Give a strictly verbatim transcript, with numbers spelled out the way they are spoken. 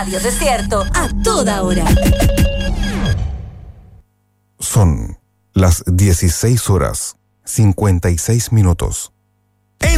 Radio Desierto a toda hora. Son las dieciséis horas cincuenta y seis minutos.